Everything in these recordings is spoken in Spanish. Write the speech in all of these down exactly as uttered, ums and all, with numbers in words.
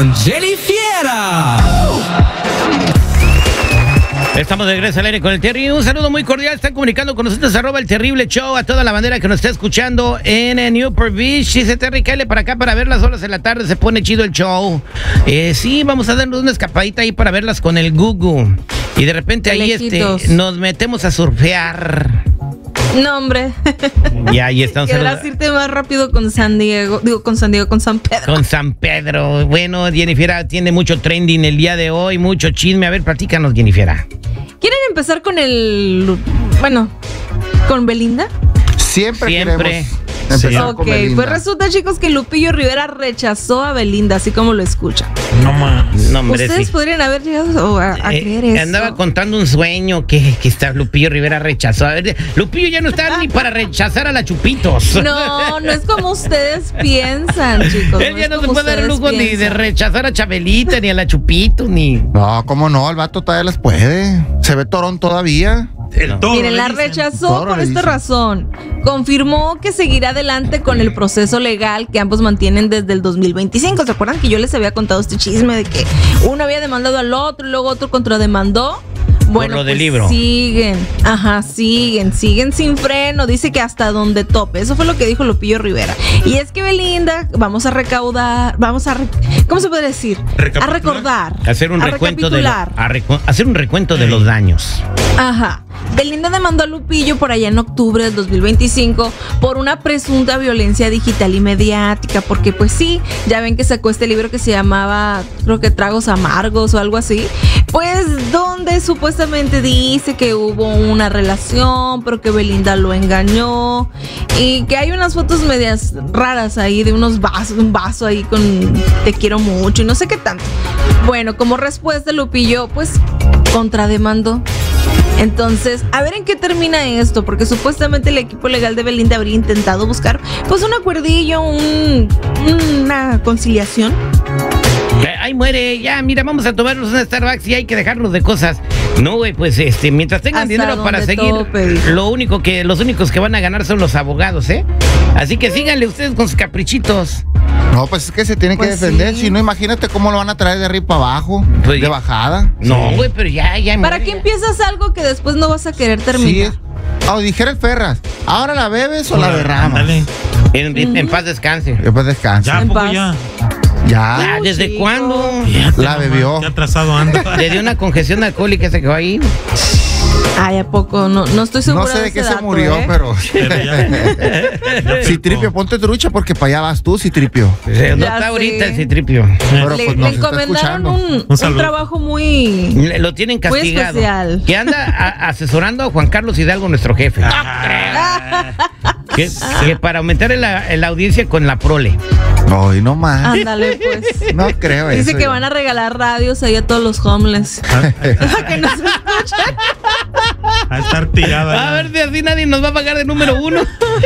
con Jenny Fiera. Estamos de regreso al aire con el Terry. Un saludo muy cordial. Están comunicando con nosotros arroba el terrible show a toda la bandera que nos está escuchando en eh, Newport Beach. Dice Terry, cáele para acá para ver las olas en la tarde. Se pone chido el show. Eh, sí, vamos a darnos una escapadita ahí para verlas con el Gugu. Y de repente ahí este, nos metemos a surfear. No, hombre. Y ahí estamos. Querrás irte más rápido con San Diego. Digo, con San Diego, con San Pedro. Con San Pedro. Bueno, Jennifer tiene mucho trending el día de hoy, mucho chisme. A ver, platícanos, Jennifer. ¿Quieren empezar con el... Bueno, con Belinda? Siempre, Siempre. queremos empezar Sí. con Ok, Belinda. pues resulta, chicos, que Lupillo Rivera rechazó a Belinda, así como lo escuchan. No más. No, hombre, Ustedes sí. podrían haber llegado a, a Eh, creer eso. Andaba contando un sueño que, que está Lupillo Rivera rechazó. A ver, Lupillo ya no está ni para rechazar a la Chupitos. No, no es como ustedes piensan, chicos. Él ya es no se como puede dar el ustedes lujo ni de piensan. rechazar a Chabelita, ni a la Chupitos, ni... No, cómo no, el vato todavía las puede. Se ve torón todavía. El toro, Miren, la le dicen. rechazó Toro por le esta dicen. razón. Confirmó que seguirá adelante con el proceso legal que ambos mantienen desde el dos mil veinticinco. ¿Se acuerdan que yo les había contado este chisme de que uno había demandado al otro y luego otro contrademandó? Bueno, lo del pues libro. siguen, ajá, siguen, siguen sin freno, dice que hasta donde tope. Eso fue lo que dijo Lupillo Rivera. Y es que Belinda, vamos a recaudar, vamos a, re- ¿cómo se puede decir? A recordar. Hacer un a recuento de lo- recapitular. a recu- hacer un recuento de los daños. Ajá. Belinda demandó a Lupillo por allá en octubre del dos mil veinticinco por una presunta violencia digital y mediática, porque pues sí, ya ven que sacó este libro que se llamaba, creo que Tragos Amargos o algo así, pues donde supuestamente dice que hubo una relación, pero que Belinda lo engañó y que hay unas fotos medias raras ahí de unos vasos, un vaso ahí con te quiero mucho y no sé qué tanto. Bueno, como respuesta Lupillo pues contrademandó. Entonces, a ver en qué termina esto, porque supuestamente el equipo legal de Belinda habría intentado buscar pues un acuerdillo, un, una conciliación. Eh, Ahí muere, ya, mira, vamos a tomarnos una Starbucks y hay que dejarnos de cosas. No, güey, pues este, mientras tengan Hasta dinero para donde seguir, tope, dijo. lo único que, los únicos que van a ganar son los abogados, ¿eh? Así que síganle ustedes con sus caprichitos. No, pues es que se tiene que Pues defender. sí. Si no, imagínate cómo lo van a traer de arriba para abajo, Pues de ya- bajada. No, güey, pero ya, ya. ¿Para muere, qué ya. empiezas algo que después no vas a querer Sí. terminar? Oh, dijera el Ferras, ¿ahora la bebes o la derramas? Ándale. En, en- en paz descanse. Después descansa. Ya, En poco paz. ya. Ya. Ah, ¿desde chico. cuándo? Fíjate La nomás, bebió. Qué atrasado anda. Le dio una congestión alcohólica, se quedó ahí. Ay, ¿a poco? No, no estoy segura No sé de ese qué se dato, murió, ¿eh? pero. Pero ya. Citripio, ponte trucha porque para allá vas tú, Citripio. Eh, No Ya está sé. ahorita el Citripio. Pero Le, pues le nos está encomendaron escuchando. un, Un un saludo. trabajo muy... Le- Lo tienen Muy castigado. especial. Que anda a- asesorando a Juan Carlos Hidalgo, nuestro jefe. Que, que para aumentar la, la audiencia con la prole. Ay, no más. Ándale, pues. No creo eso. Dice que van a regalar radios ahí a todos los homeless. Para que nos escuchen. A estar tirada. A ya. ver si así nadie nos va a pagar de número uno.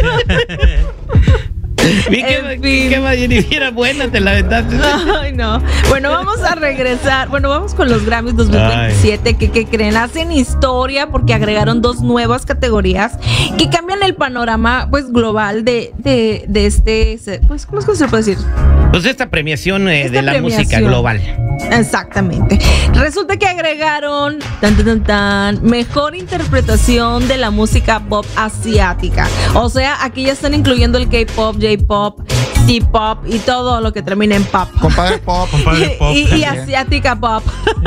Vi que, En fin. que Jennifer buena, te la aventaste. Ay, no. Bueno, vamos a regresar. Bueno, vamos con los Grammys dos mil veintisiete. Que, que creen, hacen historia porque agregaron dos nuevas categorías que cambian el panorama pues global de, de, de este. Pues, ¿cómo es que se puede decir? Pues esta premiación eh, Esta de la premiación. música global. Exactamente. Resulta que agregaron tan, tan, tan, tan, mejor interpretación de la música pop asiática. O sea, aquí ya están incluyendo el K-pop, J-pop, C-pop y todo lo que termina en pop. Compadre Pop. Compadre Pop. Y, y también. asiática pop.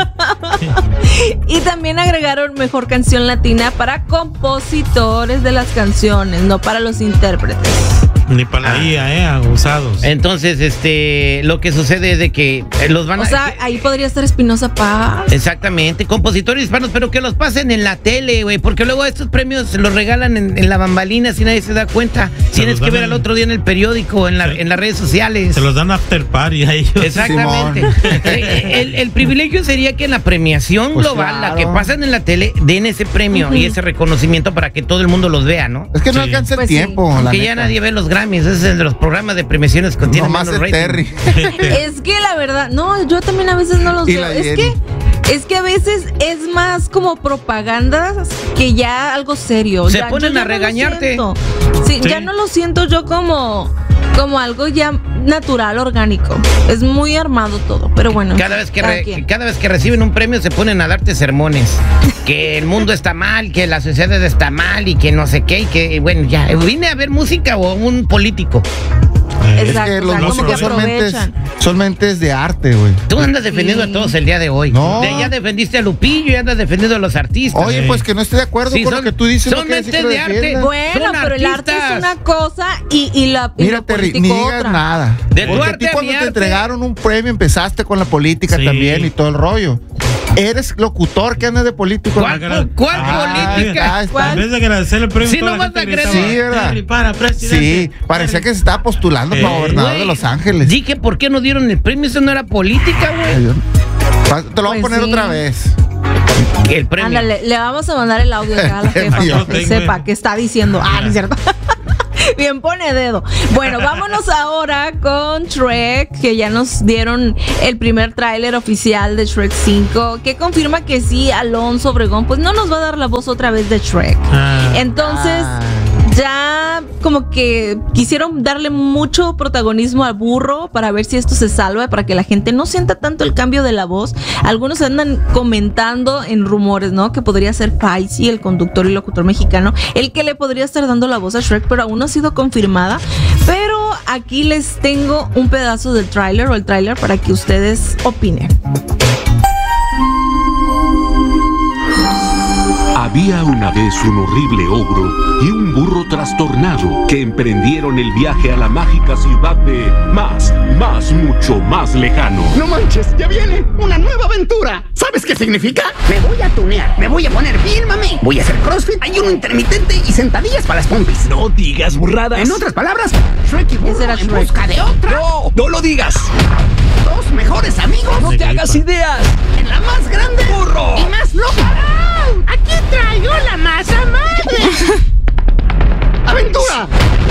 Y también agregaron mejor canción latina para compositores de las canciones, no para los intérpretes. Ni para la I A, eh, abusados. Entonces, este, lo que sucede es de que eh, los van a... O sea, ahí podría estar Espinosa Paz. Exactamente, compositores hispanos, pero que los pasen en la tele, güey, porque luego estos premios se los regalan en, en la bambalina si nadie se da cuenta. Se Tienes los que dan ver en- al otro día en el periódico, en, la, Se- en las redes sociales. Se los dan after party a ellos. Exactamente. Eh, El, el privilegio sería que en la premiación Pues global, claro. la que pasan en la tele, den ese premio Ujú. y ese reconocimiento para que todo el mundo los vea, ¿no? Es que no Sí. alcanza el Pues sí. tiempo. la Que ya neta. nadie ve los Grammys, ese es de los programas de premiaciones que tienen Nomás menos el rating. Terry. Es que la verdad, no, yo también a veces no los Y veo. la Es Jenny. que, es que a veces es más como propaganda que ya algo serio. Se Ya- ponen yo ya a no lo regañarte. siento. Sí, Sí. ya no lo siento yo como, como algo ya natural, orgánico. Es muy armado todo, pero bueno. Cada vez que cada re- quien. cada vez que reciben un premio se ponen a darte sermones. Que el mundo está mal, que la sociedad está mal y que no sé qué. Y que, bueno, ya. ¿Vine a ver música o un político? Eh, Exacto, Es que o sea, los como que músicos son mentes, aprovechan. son mentes de arte, güey. Tú andas defendiendo Sí. a todos el día de hoy. No. De- ya defendiste a Lupillo y andas defendiendo a los artistas. Oye, Sí. pues que no estoy de acuerdo Sí, con son- lo que tú dices. son no quiere decir mentes que lo de arte. defiendas. Bueno, Son pero el arte artistas. es una cosa y, y la y Mira, lo Terry, político ni digas otra. nada. De tu Porque a arte ti a cuando mi te arte. entregaron un premio empezaste con la política Sí. también y todo el rollo. Eres locutor que andas de político. ¿Cuál, Ah, cuál Ah, política? ahí está. En vez de agradecerle el premio, Sí, toda no la vas a gente creer. gritaba, Sí, ¿verdad? Terry, para, presidente. Sí, parecía que se estaba postulando Eh, para gobernador Güey, de Los Ángeles. Dije, ¿por qué no dieron el premio? Eso no era política, güey. Ay, yo- Pa- Te lo voy a Pues poner sí. otra vez. El premio. Ándale, le vamos a mandar el audio acá a la jefa Yo para que tengo, sepa eh. qué está diciendo. Ah, ¿no es cierto? Bien, pone dedo. Bueno, vámonos ahora con Shrek, que ya nos dieron el primer tráiler oficial de Shrek cinco, que confirma que sí, Alonso Obregón, pues no nos va a dar la voz otra vez de Shrek. Ah. Entonces, Ah. ya como que quisieron darle mucho protagonismo al burro para ver si esto se salva, para que la gente no sienta tanto el cambio de la voz. Algunos andan comentando en rumores, ¿no? Que podría ser Faisy, el conductor y locutor mexicano, el que le podría estar dando la voz a Shrek, pero aún no ha sido confirmada. Pero aquí les tengo un pedazo del tráiler o el tráiler para que ustedes opinen. Había una vez un horrible ogro y un burro trastornado que emprendieron el viaje a la mágica ciudad de más, más, mucho más lejano. No manches, ya viene una nueva aventura. ¿Sabes qué significa? Me voy a tunear, me voy a poner bien mame. Voy a hacer crossfit, ayuno intermitente y sentadillas para las pompis. No digas burradas. En otras palabras, Shrek y burro Ese era en Shrek. busca de otra. No, no lo digas. Dos mejores amigos No te hagas ideas. en la más grande Burro. y más loca. Aquí traigo la masa madre. ¡Aventura!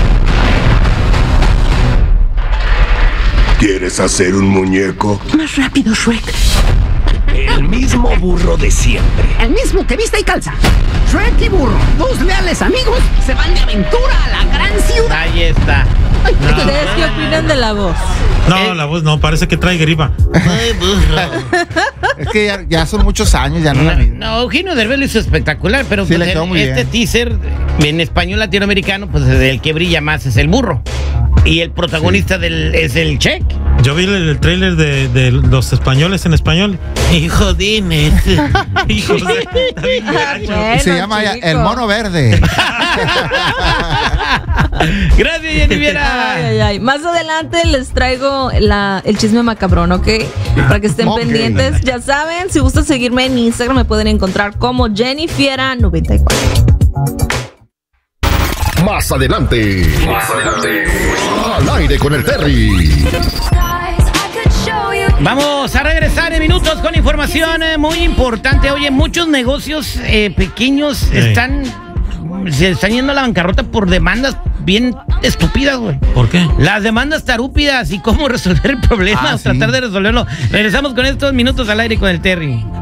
¿Quieres hacer un muñeco? Más rápido, Shrek. El mismo burro de siempre. El mismo que vista y calza. Shrek y burro, dos leales amigos, se van de aventura a la gran ciudad. Ahí está. Ay, No. esto- ¿Ustedes qué opinan de la voz? No, la voz no, parece que trae gripa. Ay, burro. Es que ya, ya son muchos años, ya no, la No, misma. no, Eugenio Derbez lo hizo espectacular, pero Sí, pues, le quedó el- muy este bien. teaser en español latinoamericano, pues el que brilla más es el burro. Y el protagonista del es el Check. Yo vi el, el tráiler de, de los españoles en español. Hijo dime. Hijo de. Está bien gacho. Bueno, Y se llama ya chico. El Mono Verde. Gracias, Jennifiera. Ay, ay, ay. Más adelante les traigo la, el chisme macabrón, ¿ok? Para que estén Ok. pendientes. Ya saben, si gustan seguirme en Instagram, me pueden encontrar como Jennifiera noventa y cuatro. Más adelante. Más adelante. Al aire con el Terry. Vamos a regresar en minutos con información eh, muy importante. Oye, muchos negocios eh, pequeños Sí. están se están yendo a la bancarrota por demandas bien estúpidas, güey. ¿Por qué? Las demandas tarúpidas y cómo resolver el problema Ah, o sí. tratar de resolverlo. Regresamos con estos minutos al aire con el Terry.